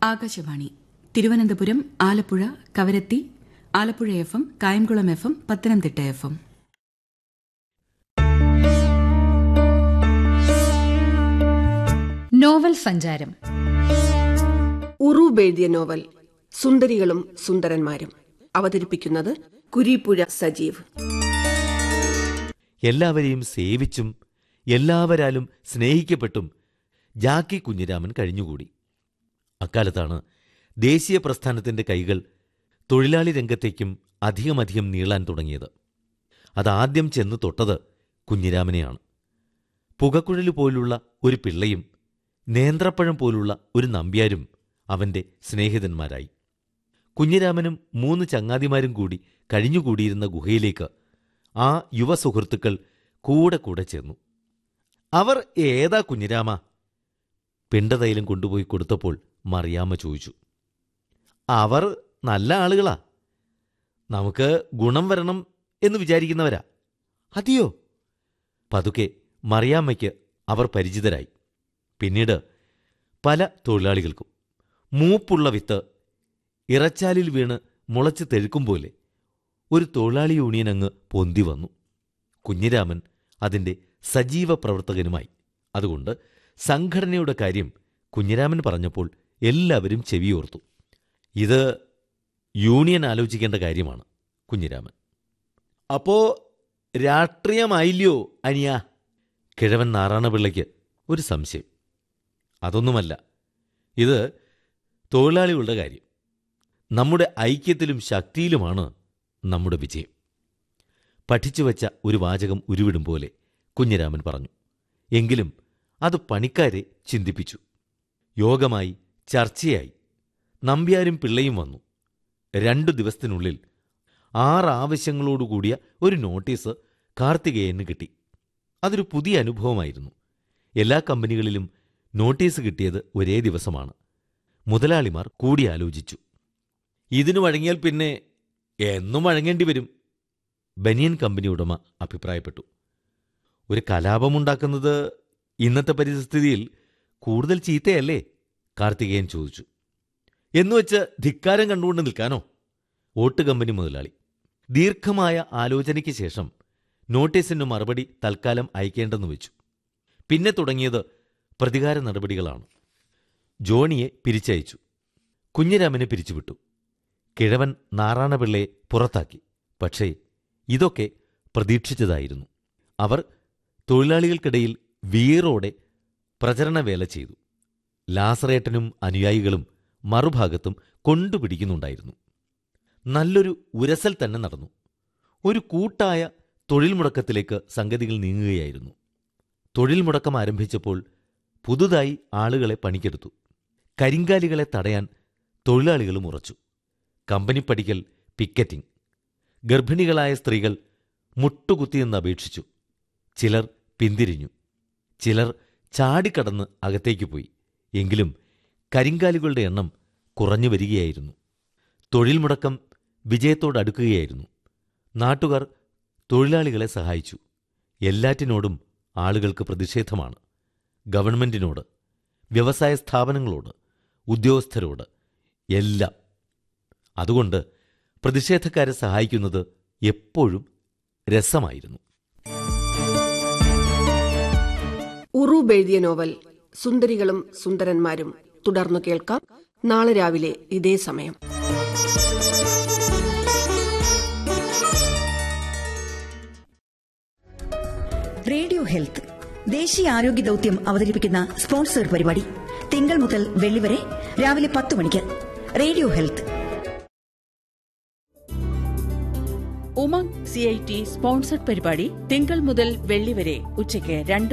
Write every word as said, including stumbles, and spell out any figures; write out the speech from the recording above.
Akashvani Thiruvananthapuram, Alappuzha, Kavaratti, Alappuzha F M, Kayamkulam F M, Pathanamthitta F M. Novel സഞ്ചാരം. ഉറൂബ് എഴുതിയ novel സുന്ദരികളും സുന്ദരന്മാരും. അവതരിപ്പിക്കുന്നത് കുരീപ്പുഴ സജീവ്. എല്ലാവരെയും സേവിച്ചും എല്ലാവരാലും സ്നേഹിക്കപ്പെട്ടും ജാക്കി കുഞ്ഞിരാമൻ കഴിഞ്ഞുകൂടി. അക്കാലത്താണ് ദേശീയ പ്രസ്ഥാനത്തിന്റെ കൈകൾ തൊഴിലാളി രംഗത്തേക്കും അധികമധികം നീളാൻ തുടങ്ങിയത്. അതാദ്യം ചെന്ന് തൊട്ടത് കുഞ്ഞിരാമനെയാണ്. പുകക്കുഴല് പോലുള്ള ഒരു പിള്ളയും നേന്ത്രപ്പഴം പോലുള്ള ഒരു നമ്പ്യാരും അവന്റെ സ്നേഹിതന്മാരായി. കുഞ്ഞിരാമനും മൂന്ന് ചങ്ങാതിമാരും കൂടി കഴിഞ്ഞുകൂടിയിരുന്ന ഗുഹയിലേക്ക് ആ യുവസുഹൃത്തുക്കൾ കൂടെ കൂടെ ചേർന്നു. അവർ ഏതാ കുഞ്ഞിരാമ? പിണ്ടതൈലം കൊണ്ടുപോയി കൊടുത്തപ്പോൾ മറിയാമ്മ ചോദിച്ചു. അവർ നല്ല ആളുകളാ, നമുക്ക് ഗുണം വരണം എന്ന് വിചാരിക്കുന്നവരാ. അതെയോ? പതുക്കെ മറിയാമ്മയ്ക്ക് അവർ പരിചിതരായി. പിന്നീട് പല തൊഴിലാളികൾക്കും മൂപ്പുള്ള വിത്ത് ഇറച്ചാലിൽ വീണ് മുളച്ച് തെഴുക്കും പോലെ ഒരു തൊഴിലാളി യൂണിയൻ അങ്ങ് പൊന്തി വന്നു. കുഞ്ഞിരാമൻ അതിൻ്റെ സജീവ പ്രവർത്തകനുമായി. അതുകൊണ്ട് സംഘടനയുടെ കാര്യം കുഞ്ഞിരാമൻ പറഞ്ഞപ്പോൾ എല്ലാവരും ചെവിയോർത്തു. ഇത് യൂണിയൻ ആലോചിക്കേണ്ട കാര്യമാണ് കുഞ്ഞിരാമൻ. അപ്പോ രാഷ്ട്രീയമായില്ലയോ അനിയ? കിഴവൻ നാരായണപിള്ളയ്ക്ക് ഒരു സംശയം. അതൊന്നുമല്ല, ഇത് തൊഴിലാളികളുടെ കാര്യം. നമ്മുടെ ഐക്യത്തിലും ശക്തിയിലുമാണ് നമ്മുടെ വിജയം. പഠിച്ചുവെച്ച ഒരു വാചകം ഉരുവിടും പോലെ കുഞ്ഞിരാമൻ പറഞ്ഞു. എങ്കിലും അത് പണിക്കാരെ ചിന്തിപ്പിച്ചു. യോഗമായി, ചർച്ചയായി. നമ്പ്യാരും പിള്ളയും വന്നു. രണ്ടു ദിവസത്തിനുള്ളിൽ ആറ് ആവശ്യങ്ങളോടുകൂടിയ ഒരു നോട്ടീസ് കാർത്തികേയന് കിട്ടി. അതൊരു പുതിയ അനുഭവമായിരുന്നു. എല്ലാ കമ്പനികളിലും നോട്ടീസ് കിട്ടിയത് ഒരേ ദിവസമാണ്. മുതലാളിമാർ കൂടിയാലോചിച്ചു. ഇതിനു വഴങ്ങിയാൽ പിന്നെ എന്നും വഴങ്ങേണ്ടി വരും, ബനിയൻ കമ്പനി ഉടമ അഭിപ്രായപ്പെട്ടു. ഒരു കലാപമുണ്ടാക്കുന്നത് ഇന്നത്തെ പരിസ്ഥിതിയിൽ കൂടുതൽ ചീത്തയല്ലേ? കാർത്തികേയൻ ചോദിച്ചു. എന്നുവെച്ച് ധിക്കാരം കണ്ടുകൊണ്ട് നിൽക്കാനോ? ഓട്ട് കമ്പനി മുതലാളി ദീർഘമായ ആലോചനയ്ക്ക് ശേഷം നോട്ടീസിന് മറുപടി തൽക്കാലം അയക്കേണ്ടെന്ന് വെച്ചു. പിന്നെ തുടങ്ങിയത് പ്രതികാര നടപടികളാണ്. ജോണിയെ പിരിച്ചയച്ചു. കുഞ്ഞിരാമനെ പിരിച്ചുവിട്ടു. കിഴവൻ നാരായണപിള്ളയെ പുറത്താക്കി. പക്ഷേ ഇതൊക്കെ പ്രതീക്ഷിച്ചതായിരുന്നു. അവർ തൊഴിലാളികൾക്കിടയിൽ വീറോടെ പ്രചരണവേല ചെയ്തു. ലാസറേട്ടനും അനുയായികളും മറുഭാഗത്തും കൊണ്ടുപിടിക്കുന്നുണ്ടായിരുന്നു. നല്ലൊരു ഉരസൽ തന്നെ നടന്നു. ഒരു കൂട്ടായ തൊഴിൽ മുടക്കത്തിലേക്ക് സംഗതികൾ നീങ്ങുകയായിരുന്നു. തൊഴിൽ മുടക്കം ആരംഭിച്ചപ്പോൾ പുതുതായി ആളുകളെ പണിക്കെടുത്തു. കരിങ്കാലികളെ തടയാൻ തൊഴിലാളികളും ഉറച്ചു. കമ്പനിപ്പടിക്കൽ പിക്കറ്റിംഗ്. ഗർഭിണികളായ സ്ത്രീകൾ മുട്ടുകുത്തിയെന്ന് അപേക്ഷിച്ചു. ചിലർ പിന്തിരിഞ്ഞു. ചിലർ ചാടിക്കടന്ന് അകത്തേക്ക് പോയി. എങ്കിലും കരിങ്കാലികളുടെ എണ്ണം കുറഞ്ഞു വരികയായിരുന്നു. തൊഴിൽ മുടക്കം വിജയത്തോടടുക്കുകയായിരുന്നു. നാട്ടുകാർ തൊഴിലാളികളെ സഹായിച്ചു. എല്ലാറ്റിനോടും ആളുകൾക്ക് പ്രതിഷേധമാണ്. ഗവൺമെന്റിനോട്, വ്യവസായ സ്ഥാപനങ്ങളോട്, ഉദ്യോഗസ്ഥരോട്, എല്ലാം. അതുകൊണ്ട് പ്രതിഷേധക്കാരെ സഹായിക്കുന്നത് എപ്പോഴും രസമായിരുന്നു. ഉറൂബ് എഴുതിയ നോവൽ സുന്ദരികളും സുന്ദരന്മാരും തുടർന്നു കേൾക്കാം നാളെ രാവിലെ ഇതേ സമയം. റേഡിയോ ഹെൽത്ത് ദേശീയ ആരോഗ്യ ദൌത്യം അവതരിപ്പിക്കുന്ന സ്പോൺസർ പരിപാടി തിങ്കൾ മുതൽ വെള്ളി വരെ രാവിലെ പത്ത് മണിക്ക്. Radio health. Umang C I T sponsored പരിപാടി തിങ്കൾ മുതൽ വെള്ളി വരെ ഉച്ചയ്ക്ക് രണ്ട്